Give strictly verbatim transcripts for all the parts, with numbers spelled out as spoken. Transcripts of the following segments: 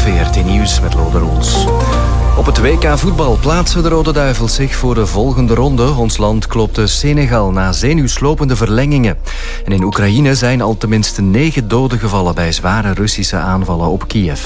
V R T Nieuws met Lode Roels. Op het W K voetbal plaatsen de Rode Duivels zich voor de volgende ronde. Ons land klopte Senegal na zenuwslopende verlengingen. En in Oekraïne zijn al tenminste negen doden gevallen bij zware Russische aanvallen op Kiev.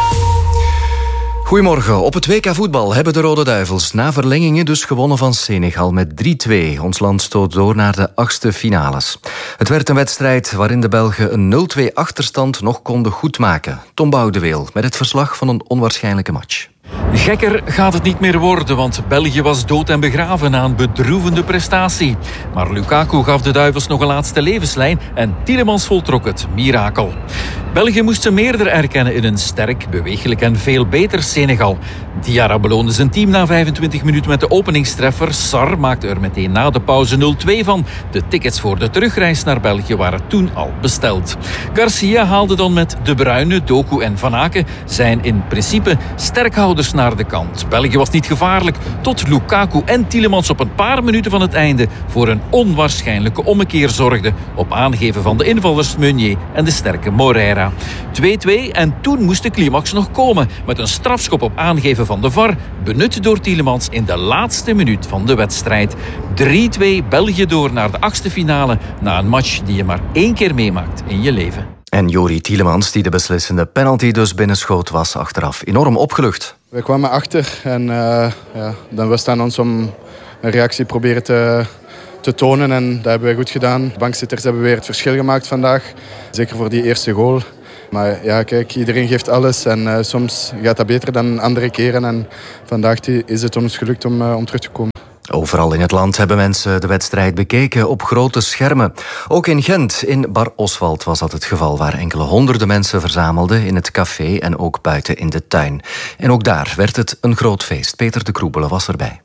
Goedemorgen. Op het W K voetbal hebben de Rode Duivels na verlengingen dus gewonnen van Senegal met drie twee. Ons land stoot door naar de achtste finales. Het werd een wedstrijd waarin de Belgen een nul twee achterstand nog konden goedmaken. Tom Boudeweel met het verslag van een onwaarschijnlijke match. Gekker gaat het niet meer worden, want België was dood en begraven na een bedroevende prestatie. Maar Lukaku gaf de Duivels nog een laatste levenslijn en Tielemans voltrok het mirakel. België moest ze meerder erkennen in een sterk, beweeglijk en veel beter Senegal. Diarra beloonde zijn team na vijfentwintig minuten met de openingstreffer. Sarr maakte er meteen na de pauze nul twee van. De tickets voor de terugreis naar België waren toen al besteld. Garcia haalde dan met De Bruyne, Doku en Van Aken zijn in principe sterkhouders naar de kant. België was niet gevaarlijk tot Lukaku en Tielemans op een paar minuten van het einde voor een onwaarschijnlijke ommekeer zorgden op aangeven van de invallers Meunier en de sterke Moreira. twee twee en toen moest de climax nog komen met een strafschop op aangeven van de V A R, benut door Tielemans in de laatste minuut van de wedstrijd. drie twee België door naar de achtste finale na een match die je maar één keer meemaakt in je leven. En Jori Tielemans, die de beslissende penalty dus binnenschoot, was achteraf enorm opgelucht. We kwamen achter en uh, ja, dan was het aan ons om een reactie proberen te, te tonen. En dat hebben we goed gedaan. De bankzitters hebben weer het verschil gemaakt vandaag. Zeker voor die eerste goal. Maar ja, kijk, iedereen geeft alles. En uh, soms gaat dat beter dan andere keren. En vandaag is het ons gelukt om, uh, om terug te komen. Overal in het land hebben mensen de wedstrijd bekeken op grote schermen. Ook in Gent, in Bar Oswald, was dat het geval, waar enkele honderden mensen verzamelden in het café en ook buiten in de tuin. En ook daar werd het een groot feest. Peter de Kroebele was erbij.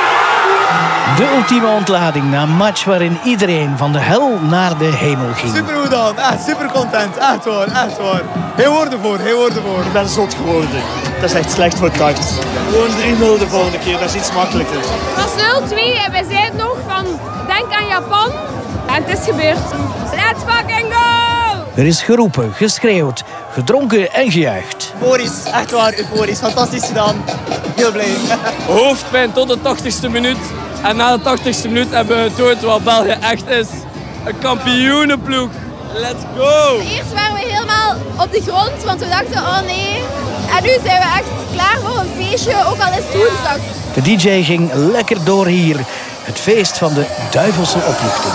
De ultieme ontlading na een match waarin iedereen van de hel naar de hemel ging. Super goed dan, echt super content, echt waar, echt waar. Geen woorden voor, geen woorden voor. Ik ben zot geworden. Dat is echt slecht voor het hart. Gewoon drie nul de volgende keer, dat is iets makkelijker. Het was nul twee en wij zeiden nog van denk aan Japan. En het is gebeurd. Let's fucking go! Er is geroepen, geschreeuwd, gedronken en gejuicht. Euforisch, echt waar, euforisch. Fantastisch gedaan. Heel blij. Hoofdpijn tot de tachtigste minuut. En na de tachtigste minuut hebben we getoond wat België echt is. Een kampioenenploeg. Let's go! Eerst waren we helemaal op de grond, want we dachten, oh nee. En nu zijn we echt klaar voor een feestje, ook al is het woensdag. De D J ging lekker door hier. Het feest van de duivelse opluchting.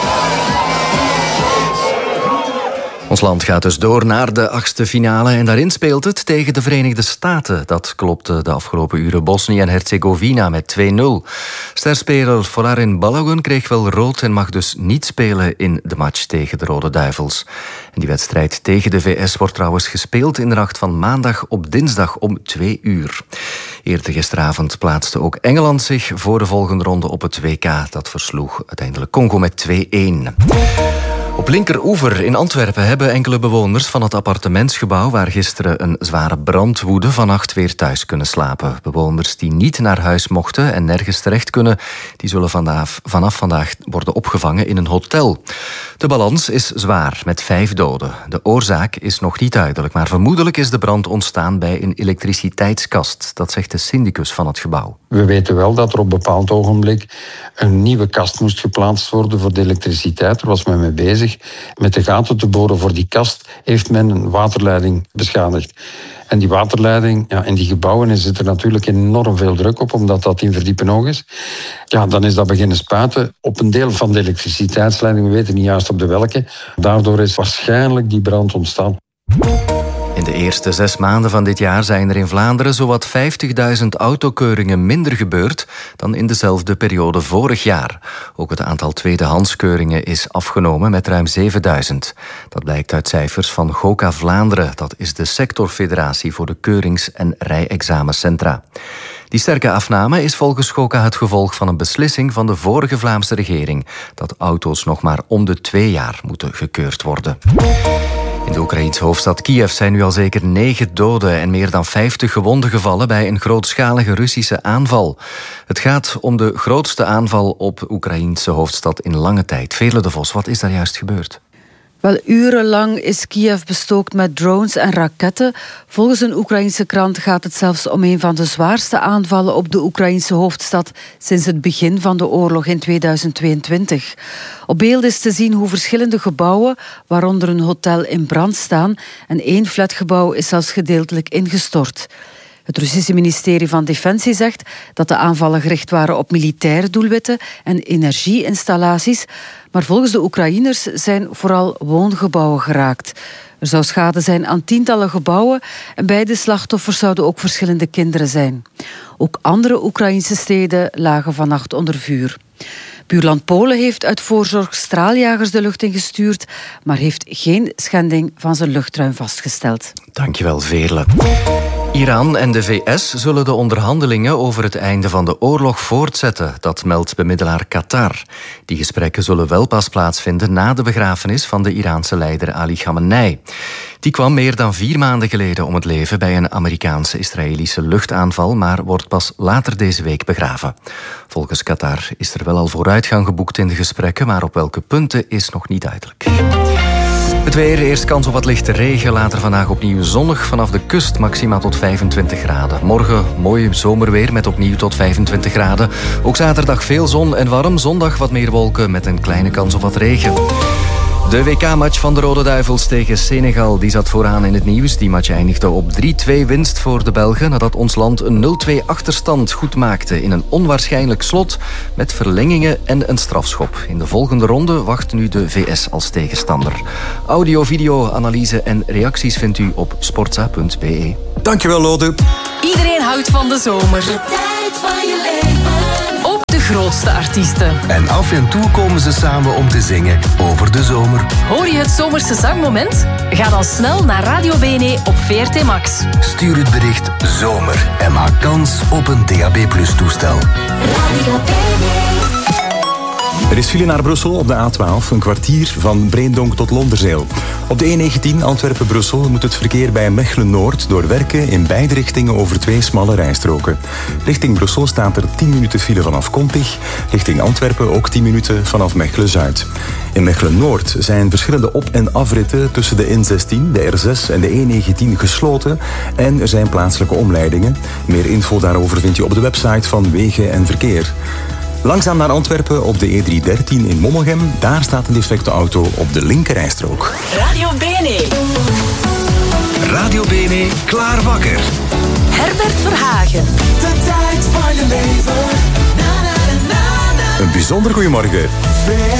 Ons land gaat dus door naar de achtste finale en daarin speelt het tegen de Verenigde Staten. Dat klopte de afgelopen uren Bosnië en Herzegovina met twee nul. Sterspeler Folarin Balogun kreeg wel rood en mag dus niet spelen in de match tegen de Rode Duivels. En die wedstrijd tegen de V S wordt trouwens gespeeld in de nacht van maandag op dinsdag om twee uur. Eerder gisteravond plaatste ook Engeland zich voor de volgende ronde op het W K. Dat versloeg uiteindelijk Congo met twee een. Op Linkeroever in Antwerpen hebben enkele bewoners van het appartementsgebouw waar gisteren een zware brand woedde vannacht weer thuis kunnen slapen. Bewoners die niet naar huis mochten en nergens terecht kunnen, die zullen vanaf, vanaf vandaag worden opgevangen in een hotel. De balans is zwaar, met vijf doden. De oorzaak is nog niet duidelijk, maar vermoedelijk is de brand ontstaan bij een elektriciteitskast. Dat zegt de syndicus van het gebouw. We weten wel dat er op een bepaald ogenblik een nieuwe kast moest geplaatst worden voor de elektriciteit. Daar was men mee bezig. Met de gaten te boren voor die kast heeft men een waterleiding beschadigd. En die waterleiding, ja, in die gebouwen zit er natuurlijk enorm veel druk op, omdat dat in verdiepen hoog is. Ja, dan is dat beginnen spuiten op een deel van de elektriciteitsleiding. We weten niet juist op de welke. Daardoor is waarschijnlijk die brand ontstaan. In de eerste zes maanden van dit jaar zijn er in Vlaanderen zowat vijftigduizend autokeuringen minder gebeurd dan in dezelfde periode vorig jaar. Ook het aantal tweedehandskeuringen is afgenomen met ruim zevenduizend. Dat blijkt uit cijfers van GOCA Vlaanderen. Dat is de sectorfederatie voor de keurings- en rijexamencentra. Die sterke afname is volgens GOCA het gevolg van een beslissing van de vorige Vlaamse regering dat auto's nog maar om de twee jaar moeten gekeurd worden. In de Oekraïense hoofdstad Kiev zijn nu al zeker negen doden en meer dan vijftig gewonden gevallen bij een grootschalige Russische aanval. Het gaat om de grootste aanval op de Oekraïense hoofdstad in lange tijd. Veerle de Vos, wat is daar juist gebeurd? Wel, urenlang is Kiev bestookt met drones en raketten. Volgens een Oekraïense krant gaat het zelfs om een van de zwaarste aanvallen op de Oekraïense hoofdstad sinds het begin van de oorlog in tweeduizend tweeëntwintig. Op beeld is te zien hoe verschillende gebouwen, waaronder een hotel, in brand staan en één flatgebouw is zelfs gedeeltelijk ingestort. Het Russische ministerie van Defensie zegt dat de aanvallen gericht waren op militaire doelwitten en energieinstallaties, maar volgens de Oekraïners zijn vooral woongebouwen geraakt. Er zou schade zijn aan tientallen gebouwen en bij de slachtoffers zouden ook verschillende kinderen zijn. Ook andere Oekraïnse steden lagen vannacht onder vuur. Buurland Polen heeft uit voorzorg straaljagers de lucht ingestuurd, maar heeft geen schending van zijn luchtruim vastgesteld. Dankjewel, Veerle. Iran en de V S zullen de onderhandelingen over het einde van de oorlog voortzetten. Dat meldt bemiddelaar Qatar. Die gesprekken zullen wel pas plaatsvinden na de begrafenis van de Iraanse leider Ali Khamenei. Die kwam meer dan vier maanden geleden om het leven bij een Amerikaanse-Israëlische luchtaanval, maar wordt pas later deze week begraven. Volgens Qatar is er wel al vooruitgang geboekt in de gesprekken, maar op welke punten is nog niet duidelijk. Het weer, eerst kans op wat lichte regen, later vandaag opnieuw zonnig. Vanaf de kust maximaal tot vijfentwintig graden. Morgen mooi zomerweer met opnieuw tot vijfentwintig graden. Ook zaterdag veel zon en warm. Zondag wat meer wolken met een kleine kans op wat regen. De W K-match van de Rode Duivels tegen Senegal die zat vooraan in het nieuws. Die match eindigde op drie-twee winst voor de Belgen nadat ons land een nul-twee achterstand goed maakte in een onwaarschijnlijk slot met verlengingen en een strafschop. In de volgende ronde wacht nu de V S als tegenstander. Audio, video, analyse en reacties vindt u op sportza punt b e. Dankjewel, Lode. Iedereen houdt van de zomer. De tijd van je leven. Ook de grootste artiesten. En af en toe komen ze samen om te zingen over de zomer. Hoor je het zomerse zangmoment? Ga dan snel naar Radio B N E op V R T Max. Stuur het bericht zomer en maak kans op een D A B plus toestel. Radio B N E. Er is file naar Brussel op de A twaalf, een kwartier van Breendonk tot Londerzeel. Op de E negentien Antwerpen-Brussel moet het verkeer bij Mechelen-Noord door werken in beide richtingen over twee smalle rijstroken. Richting Brussel staat er tien minuten file vanaf Kontig, richting Antwerpen ook tien minuten vanaf Mechelen-Zuid. In Mechelen-Noord zijn verschillende op- en afritten tussen de N zestien, de R zes en de E negentien gesloten en er zijn plaatselijke omleidingen. Meer info daarover vind je op de website van Wegen en Verkeer. Langzaam naar Antwerpen op de E driehonderddertien in Mommelgem. Daar staat een defecte auto op de linkerrijstrook. Radio B N E. Radio B N E, klaar wakker. Herbert Verhagen. De tijd van je leven. Na, na, na, na, na. Een bijzonder goeiemorgen.